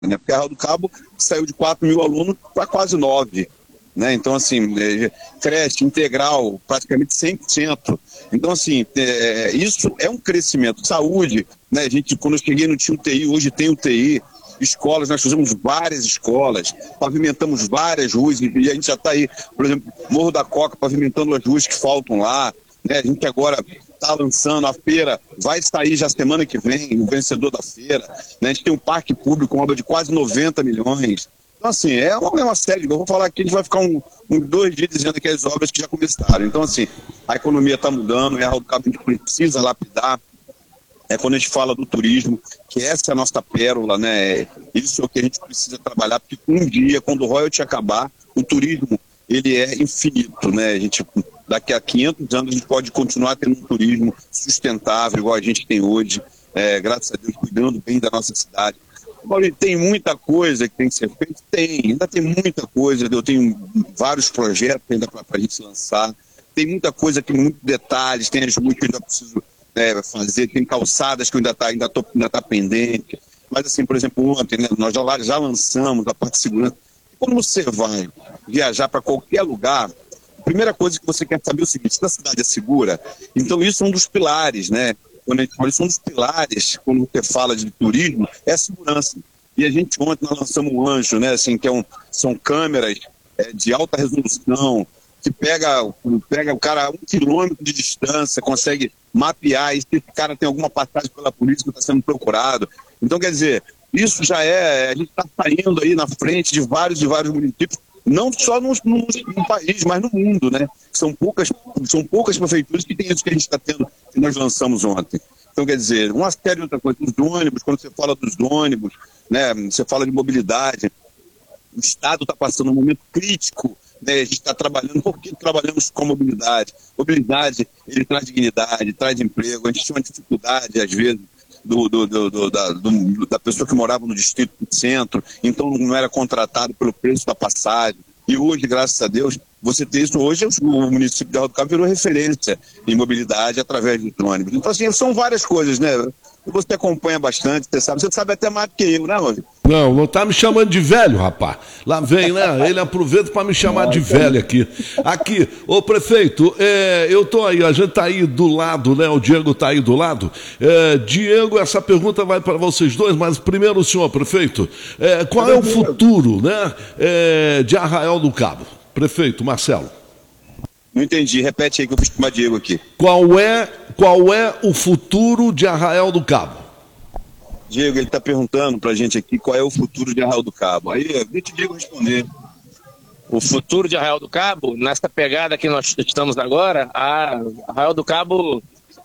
né? Porque a Arraial do Cabo saiu de 4 mil alunos para quase 9. Né? Então, assim, creche integral, praticamente 100%. Então, assim, isso é um crescimento. Saúde, né? A gente, quando eu cheguei, não tinha UTI, hoje tem UTI. Escolas, nós fizemos várias escolas, pavimentamos várias ruas, e a gente já está aí, por exemplo, Morro da Coca, pavimentando as ruas que faltam lá, né? A gente agora está lançando a feira, vai sair já semana que vem, o vencedor da feira, né? A gente tem um parque público, uma obra de quase 90 milhões. Então, assim, é uma série, eu vou falar aqui, a gente vai ficar 2 dias dizendo que as obras que já começaram. Então, assim, a economia está mudando, e a Arraial do Cabo a gente precisa lapidar. Quando a gente fala do turismo, que essa é a nossa pérola, né? Isso é o que a gente precisa trabalhar, porque um dia, quando o royalty acabar, o turismo, ele é infinito, né? A gente, daqui a 500 anos, a gente pode continuar tendo um turismo sustentável, igual a gente tem hoje, graças a Deus, cuidando bem da nossa cidade. Agora, tem muita coisa que tem que ser feita? Ainda tem muita coisa, eu tenho vários projetos ainda para a gente lançar, tem muita coisa que, muitos detalhes, tem as ruas que eu ainda preciso fazer, tem calçadas que ainda tá pendente. Mas, assim, por exemplo, ontem, né, nós já lançamos a parte de segurança. Quando você vai viajar para qualquer lugar, a primeira coisa que você quer saber é o seguinte: se a cidade é segura. Então, isso é um dos pilares, né? Quando a gente fala, isso é um dos pilares, quando você fala de turismo, é a segurança. E a gente ontem nós lançamos um anjo, né? Assim, são câmeras de alta resolução, que pega o cara a 1 quilômetro de distância, consegue mapear, e se esse cara tem alguma passagem pela polícia que está sendo procurado. Então, quer dizer, isso já a gente está saindo aí na frente de vários municípios, não só no país, mas no mundo, né? São poucas prefeituras que têm isso que a gente está tendo, que nós lançamos ontem. Então, quer dizer, uma série de outras coisas, os ônibus, quando você fala dos ônibus, né? Você fala de mobilidade, o Estado está passando um momento crítico, né? A gente está trabalhando, porque trabalhamos com mobilidade. Mobilidade, ele traz dignidade, traz emprego. A gente tinha uma dificuldade, às vezes, da pessoa que morava no distrito do centro, então não era contratado pelo preço da passagem. E hoje, graças a Deus, você tem isso. Hoje o município de Arraial do Cabo virou referência em mobilidade através dos ônibus. Então, assim, são várias coisas, né? Você acompanha bastante, você sabe até mais do que eu, né, Rogério? Não tá me chamando de velho, rapaz. Lá vem, né? Ele aproveita para me chamar de velho aqui. Aqui, ô prefeito, eu tô aí, a gente tá aí do lado, né? O Diego tá aí do lado. Diego, essa pergunta vai para vocês dois, mas primeiro o senhor, prefeito, qual é o futuro, né, de Arraial do Cabo? Prefeito Marcelo. Não entendi, repete aí que eu fiz com o Diego aqui. Qual é o futuro de Arraial do Cabo? Diego, ele está perguntando para a gente aqui qual é o futuro de Arraial do Cabo. Aí, deixa o Diego responder. O futuro de Arraial do Cabo, nessa pegada que nós estamos agora, Arraial do Cabo,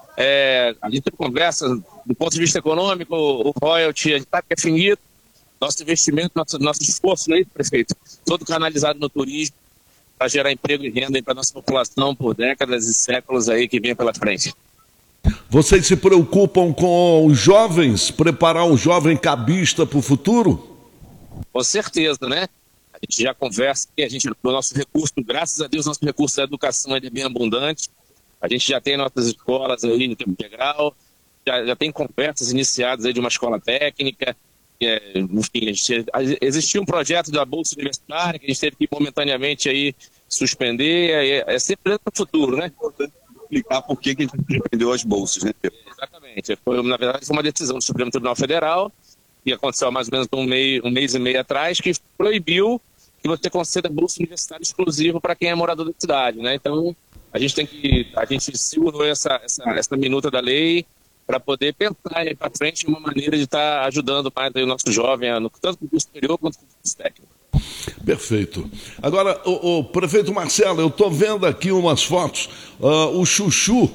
a gente conversa do ponto de vista econômico, o royalty, a gente sabe que é finito, nosso investimento, nosso esforço, não é isso, prefeito? Todo canalizado no turismo, para gerar emprego e renda para a nossa população por décadas e séculos aí que vem pela frente. Vocês se preocupam com os jovens, preparar um jovem cabista para o futuro? Com certeza, né? A gente já conversa aqui, o nosso recurso, graças a Deus, nosso recurso da educação é bem abundante. A gente já tem nossas escolas aí no tempo integral, já tem conversas iniciadas aí de uma escola técnica. Enfim, existia um projeto da Bolsa Universitária que a gente teve que momentaneamente aí suspender, é sempre no futuro, né? Explicar por que a gente suspendeu as bolsas, né? Exatamente, na verdade foi uma decisão do Supremo Tribunal Federal, que aconteceu há mais ou menos um mês e meio atrás, que proibiu que você conceda bolsa universitária exclusiva para quem é morador da cidade, né? Então, a gente segurou essa minuta da lei para poder pensar aí para frente uma maneira de estar ajudando mais aí o nosso jovem, tanto no curso superior quanto no curso técnico. Perfeito. Agora, o prefeito Marcelo, eu estou vendo aqui umas fotos, o chuchu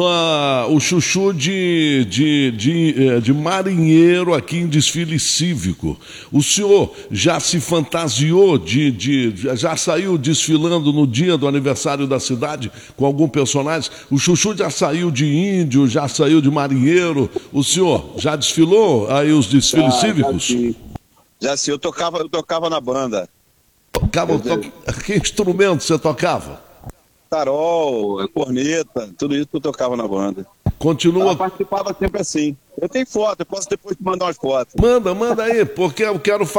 de marinheiro aqui em desfile cívico. O senhor já se fantasiou já saiu desfilando no dia do aniversário da cidade com algum personagem? O chuchu já saiu de índio, já saiu de marinheiro. O senhor já desfilou aí os desfiles cívicos? Já sim, eu tocava na banda. Que instrumento você tocava? Tarol, corneta, tudo isso que eu tocava na banda. Continua. Eu participava sempre assim. Eu tenho foto, eu posso depois te mandar umas fotos. Manda aí, porque eu quero